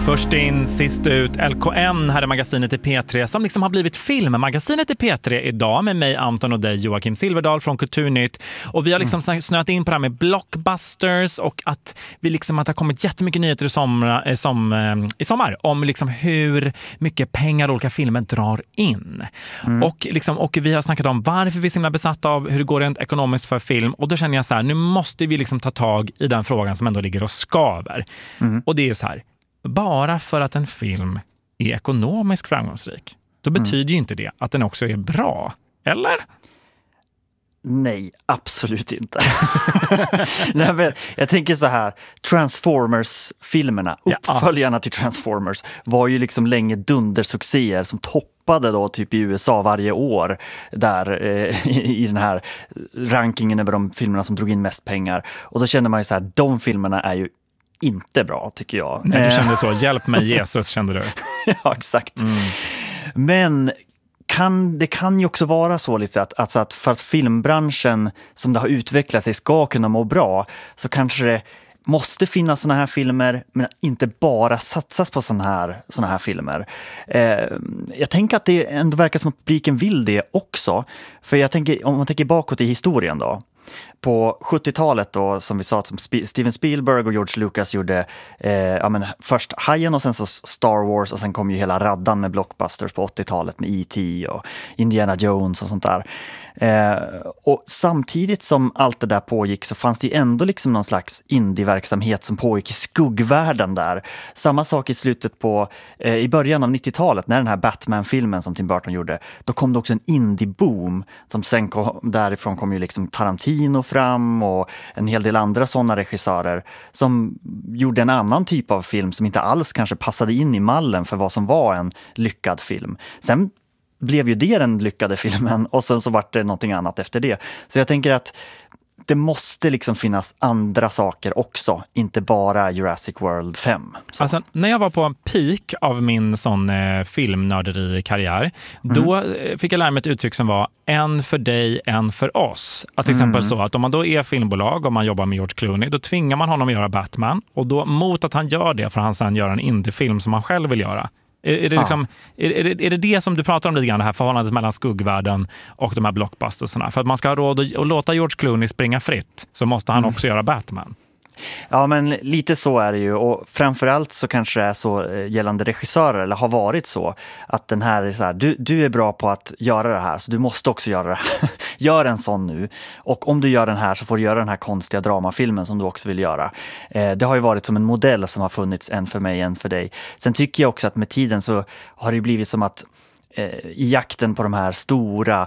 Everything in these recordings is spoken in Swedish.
Först in, sist ut. LKN här är magasinet i P3 som liksom har blivit filmmagasinet i P3 idag med mig, Anton, och dig, Joakim Silverdal från Kulturnytt. Och vi har liksom snöat in på det här med blockbusters och att vi liksom att det har kommit jättemycket nyheter i sommar om liksom hur mycket pengar olika filmer drar in. Och vi har snackat om varför vi är så himla besatta av hur det går rent ekonomiskt för film. Och då känner jag så här, nu måste vi liksom ta tag i den frågan som ändå ligger och skaver. Och det är så här, bara för att en film är ekonomiskt framgångsrik, då betyder ju inte det att den också är bra, eller? Nej, absolut inte. Nej, men jag tänker så här, Transformers-filmerna, uppföljarna till Transformers, var ju liksom länge dundersuccéer som toppade då typ i USA varje år där i den här rankingen över de filmerna som drog in mest pengar. Och då kände man ju så här, de filmerna är ju inte bra, tycker jag. Nej, du kände så. Hjälp mig Jesus, kände du. Ja, exakt. Men det kan ju också vara så lite att för att filmbranschen som det har utvecklat sig ska kunna må bra, så kanske det måste finnas såna här filmer, men inte bara satsas på såna här filmer. Jag tänker att det ändå verkar som att publiken vill det också. För jag tänker, om man tänker bakåt i historien då, på 70-talet då, som vi sa, som Steven Spielberg och George Lucas gjorde först Hajen och sen så Star Wars, och sen kom ju hela raddan med blockbusters på 80-talet med E.T. och Indiana Jones och sånt där. Och samtidigt som allt det där pågick så fanns det ju ändå liksom någon slags indie-verksamhet som pågick i skuggvärlden där. Samma sak i slutet på, i början av 90-talet när den här Batman-filmen som Tim Burton gjorde, då kom det också en indie-boom som sen därifrån kom ju liksom Tarantino fram och en hel del andra sådana regissörer som gjorde en annan typ av film som inte alls kanske passade in i mallen för vad som var en lyckad film. Sen blev ju det den lyckade filmen och sen så var det någonting annat efter det. Så jag tänker att det måste liksom finnas andra saker också, inte bara Jurassic World 5. Alltså, när jag var på en peak av min sån filmnörderi-karriär, då fick jag lära mig ett uttryck som var en för dig, en för oss. Att till exempel så att om man då är filmbolag och man jobbar med George Clooney, då tvingar man honom att göra Batman, och då mot att han gör det får han sen göra en indiefilm som han själv vill göra. Är det liksom, är det som du pratar om lite grann, det här förhållandet mellan skuggvärlden och de här blockbustersarna? För att man ska ha råd att låta George Clooney springa fritt, så måste han också göra Batman. Ja, men lite så är det ju, och framförallt så kanske det är så gällande regissörer, eller har varit så, att den här är så här, du är bra på att göra det här, så du måste också göra det här. Gör en sån nu, och om du gör den här så får du göra den här konstiga dramafilmen som du också vill göra. Det har ju varit som en modell som har funnits, en för mig, en för dig. Sen tycker jag också att med tiden så har det blivit som att i jakten på de här stora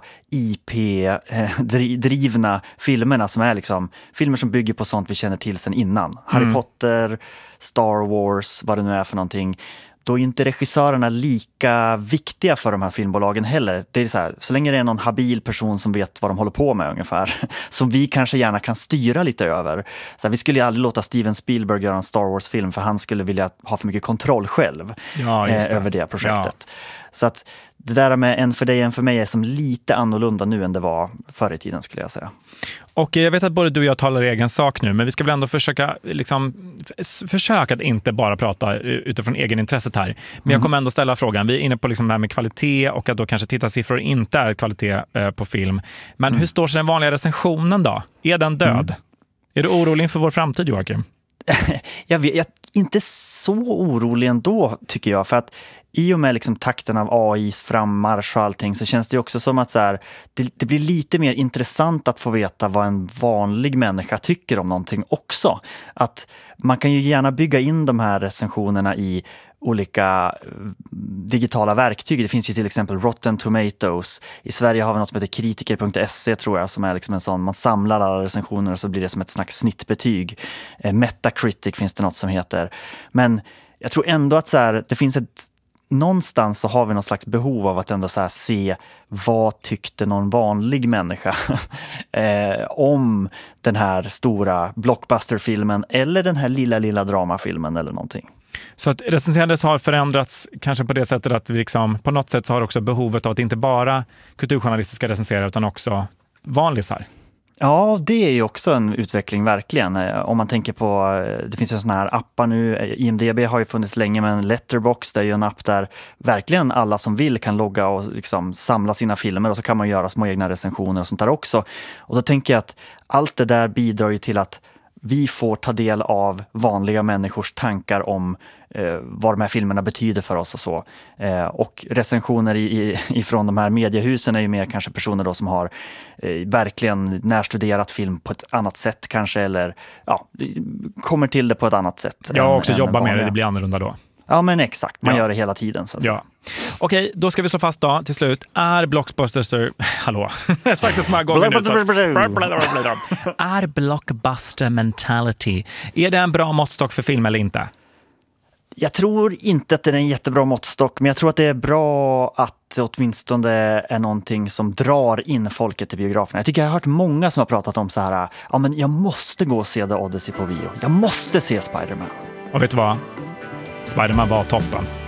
IP-drivna filmerna som är liksom filmer som bygger på sånt vi känner till sedan innan. Harry Potter, Star Wars, vad det nu är för någonting. Då är inte regissörerna lika viktiga för de här filmbolagen heller. Det är så här, så länge det är någon habil person som vet vad de håller på med ungefär, som vi kanske gärna kan styra lite över. Så här, vi skulle ju aldrig låta Steven Spielberg göra en Star Wars-film, för han skulle vilja ha för mycket kontroll själv över det projektet. Ja. Så att det där med en för dig, en för mig är som lite annorlunda nu än det var förr i tiden, skulle jag säga. Och jag vet att både du och jag talar egen sak nu, men vi ska väl ändå försöka att inte bara prata utifrån egenintresset här. Men jag kommer ändå ställa frågan. Vi är inne på liksom det här med kvalitet, och att då kanske tittarsiffror inte är kvalitet på film. Men hur står sig den vanliga recensionen då? Är den död? Är du orolig inför vår framtid, Joakim? Jag är inte så orolig ändå, tycker jag, för att i och med liksom takten av AIs frammarsch och allting, så känns det också som att så här, det blir lite mer intressant att få veta vad en vanlig människa tycker om någonting också. Att man kan ju gärna bygga in de här recensionerna i olika digitala verktyg. Det finns ju till exempel Rotten Tomatoes. I Sverige har vi något som heter kritiker.se, tror jag, som är liksom en sån, man samlar alla recensioner och så blir det som ett slags snittbetyg. Metacritic finns det något som heter. Men jag tror ändå att så här, det finns någonstans så har vi någon slags behov av att ändå så här se vad tyckte någon vanlig människa om den här stora blockbusterfilmen eller den här lilla dramafilmen eller någonting. Så att recenserandet har förändrats kanske på det sättet att vi liksom, på något sätt så har också behovet av att inte bara kulturjournalister ska recensera utan också vanlisar. Ja, det är ju också en utveckling verkligen. Om man tänker på, det finns ju sådana här appar nu, IMDb har ju funnits länge, men Letterboxd är ju en app där verkligen alla som vill kan logga och liksom samla sina filmer och så kan man göra små egna recensioner och sånt där också. Och då tänker jag att allt det där bidrar ju till att vi får ta del av vanliga människors tankar om vad de här filmerna betyder för oss och så. Och recensioner ifrån de här mediehusen är ju mer kanske personer då som har verkligen närstuderat film på ett annat sätt kanske, eller kommer till det på ett annat sätt. Ja, också jobba med det blir annorlunda då. Ja, men exakt. Man gör det hela tiden. Så att säga. Okej, då ska vi slå fast då till slut. Är Blockbuster... Hallå, jag har sagt det så många gånger nu. Är Blockbuster mentality, är det en bra måttstock för film eller inte? Jag tror inte att det är en jättebra måttstock, men jag tror att det är bra att det åtminstone är någonting som drar in folket till biograferna. Jag tycker jag har hört många som har pratat om så här, ja men jag måste gå och se The Odyssey på bio. Jag måste se Spider-Man. Och vet du vad? Spider-Man var toppen.